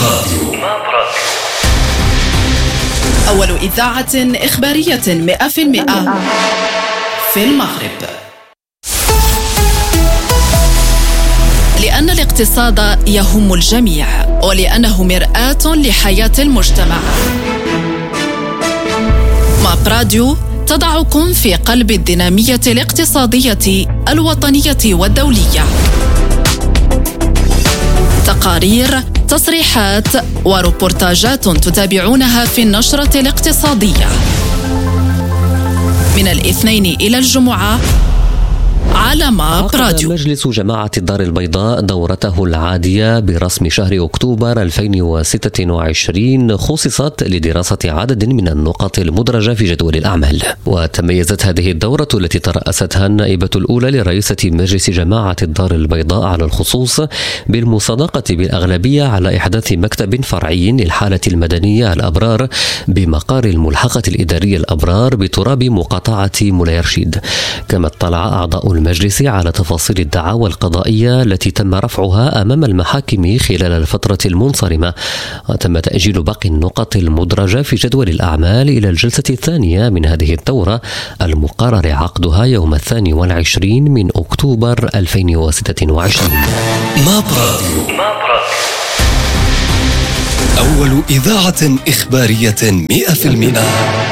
براديو. أول إذاعة إخبارية 100% في المغرب. لأن الاقتصاد يهم الجميع ولأنه مرآة لحياة المجتمع. ماب راديو تضعكم في قلب الدينامية الاقتصادية الوطنية والدولية. تقارير، تصريحات وروبورتاجات تتابعونها في النشرة الاقتصادية من الاثنين إلى الجمعة على ماب راديو. مجلس جماعة الدار البيضاء دورته العادية برسم شهر أكتوبر 2026 خصصت لدراسة عدد من النقط المدرجة في جدول الأعمال. وتميزت هذه الدورة التي ترأستها النائبة الأولى لرئيسة مجلس جماعة الدار البيضاء على الخصوص بالمصادقة بالأغلبية على إحداث مكتب فرعي للحالة المدنية الأبرار بمقار الملحقة الإدارية الأبرار بتراب مقاطعة مولاي رشيد. كما اطلع أعضاء المجلس على تفاصيل الدعاوى القضائية التي تم رفعها أمام المحاكم خلال الفترة المنصرمة، وتم تأجيل باقي النقط المدرجة في جدول الأعمال إلى الجلسة الثانية من هذه الدورة المقرر عقدها يوم 22 من أكتوبر 2026. ماب راديو. أول إذاعة إخبارية 100%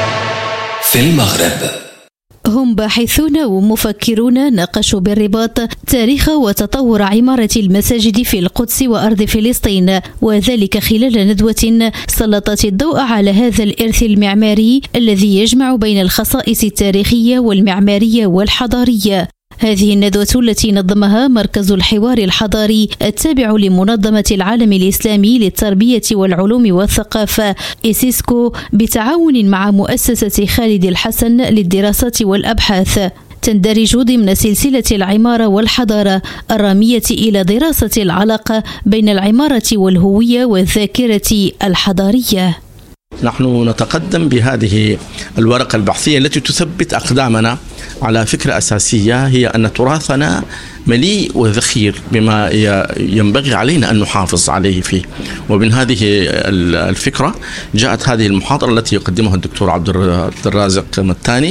في المغرب. هم باحثون ومفكرون ناقشوا بالرباط تاريخ وتطور عمارة المساجد في القدس وأرض فلسطين، وذلك خلال ندوة سلطت الضوء على هذا الإرث المعماري الذي يجمع بين الخصائص التاريخية والمعمارية والحضارية. هذه الندوة التي نظمها مركز الحوار الحضاري التابع لمنظمة العالم الإسلامي للتربية والعلوم والثقافة إيسيسكو بتعاون مع مؤسسة خالد الحسن للدراسات والأبحاث، تندرج ضمن سلسلة العمارة والحضارة الرامية إلى دراسة العلاقة بين العمارة والهوية والذاكرة الحضارية. نحن نتقدم بهذه الورقة البحثية التي تثبت أقدامنا على فكرة أساسية، هي أن تراثنا مليء وذخير بما ينبغي علينا أن نحافظ عليه فيه. ومن هذه الفكرة جاءت هذه المحاضرة التي يقدمها الدكتور عبد الرازق متاني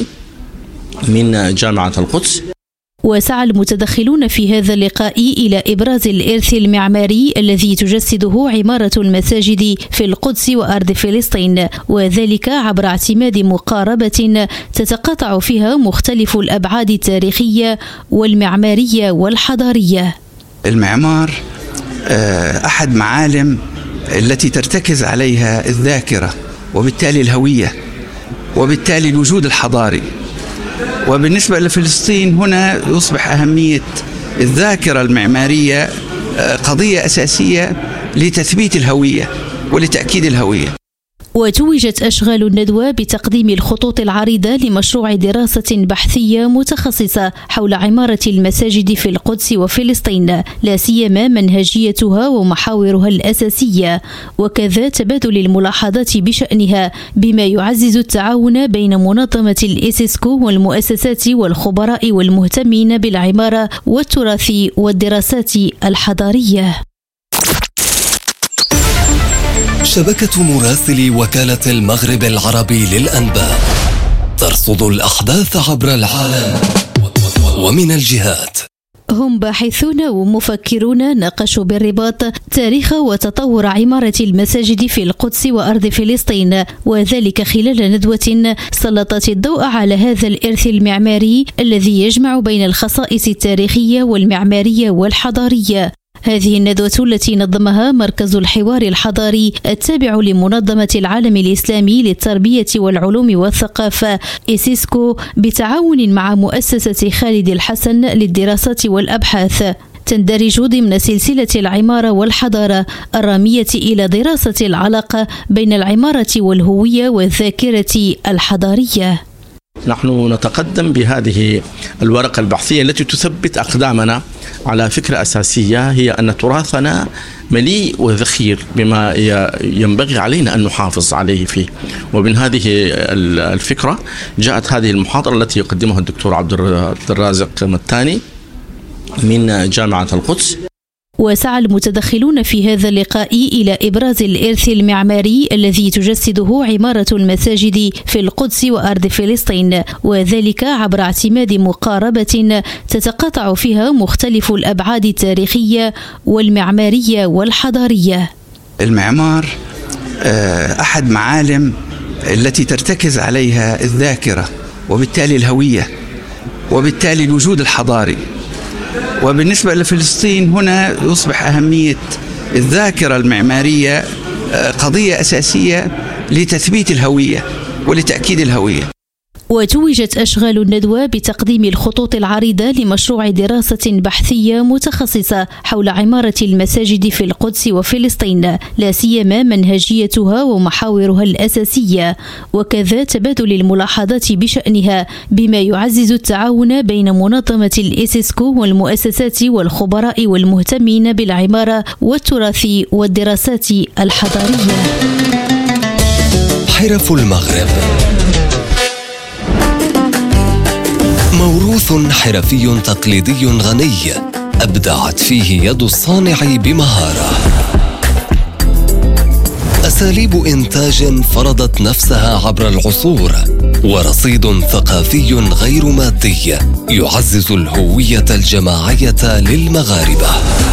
من جامعة القدس. وسعى المتدخلون في هذا اللقاء إلى إبراز الإرث المعماري الذي تجسده عمارة المساجد في القدس وأرض فلسطين، وذلك عبر اعتماد مقاربة تتقاطع فيها مختلف الأبعاد التاريخية والمعمارية والحضارية. المعمار أحد معالم التي ترتكز عليها الذاكرة وبالتالي الهوية وبالتالي الوجود الحضاري. وبالنسبة لفلسطين هنا يصبح أهمية الذاكرة المعمارية قضية أساسية لتثبيت الهوية ولتأكيد الهوية. وتوجت أشغال الندوة بتقديم الخطوط العريضة لمشروع دراسة بحثية متخصصة حول عمارة المساجد في القدس وفلسطين، لا سيما منهجيتها ومحاورها الأساسية، وكذا تبادل الملاحظات بشأنها بما يعزز التعاون بين منظمة الإيسيسكو والمؤسسات والخبراء والمهتمين بالعمارة والتراث والدراسات الحضارية. شبكة مراسلي وكالة المغرب العربي للأنباء ترصد الأحداث عبر العالم ومن الجهات. هم باحثون ومفكرون ناقشوا بالرباط تاريخ وتطور عمارة المساجد في القدس وأرض فلسطين، وذلك خلال ندوة سلطت الضوء على هذا الإرث المعماري الذي يجمع بين الخصائص التاريخية والمعمارية والحضارية. هذه الندوة التي نظمها مركز الحوار الحضاري التابع لمنظمة العالم الإسلامي للتربية والعلوم والثقافة إيسيسكو بتعاون مع مؤسسة خالد الحسن للدراسات والأبحاث، تندرج ضمن سلسلة العمارة والحضارة الرامية إلى دراسة العلاقة بين العمارة والهوية والذاكرة الحضارية. نحن نتقدم بهذه الورقة البحثية التي تثبت أقدامنا على فكرة أساسية، هي أن تراثنا مليء وذخير بما ينبغي علينا أن نحافظ عليه فيه. ومن هذه الفكرة جاءت هذه المحاضرة التي يقدمها الدكتور عبد الرازق متاني من جامعة القدس. وسعى المتدخلون في هذا اللقاء إلى إبراز الإرث المعماري الذي تجسده عمارة المساجد في القدس وأرض فلسطين، وذلك عبر اعتماد مقاربة تتقاطع فيها مختلف الأبعاد التاريخية والمعمارية والحضارية. المعمار أحد معالم التي ترتكز عليها الذاكرة وبالتالي الهوية وبالتالي الوجود الحضاري. وبالنسبة لفلسطين هنا يصبح أهمية الذاكرة المعمارية قضية أساسية لتثبيت الهوية ولتأكيد الهوية. وتوجت أشغال الندوة بتقديم الخطوط العريضة لمشروع دراسة بحثية متخصصة حول عمارة المساجد في القدس وفلسطين، لا سيما منهجيتها ومحاورها الأساسية، وكذا تبادل الملاحظات بشأنها، بما يعزز التعاون بين منظمة الإسسكو والمؤسسات والخبراء والمهتمين بالعمارة والتراث والدراسات الحضارية. حرف المغرب، موروث حرفي تقليدي غني أبدعت فيه يد الصانع بمهارة، أساليب إنتاج فرضت نفسها عبر العصور، ورصيد ثقافي غير مادي يعزز الهوية الجماعية للمغاربة.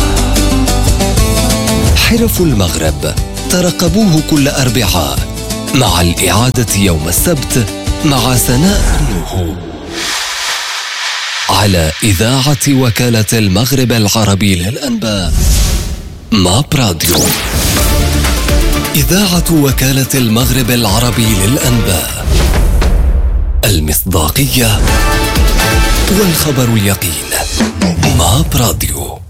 حرف المغرب ترقبوه كل أربعاء مع الإعادة يوم السبت مع سناء النوح على إذاعة وكالة المغرب العربي للأنباء ماب راديو. إذاعة وكالة المغرب العربي للأنباء، المصداقية والخبر اليقين. ماب راديو.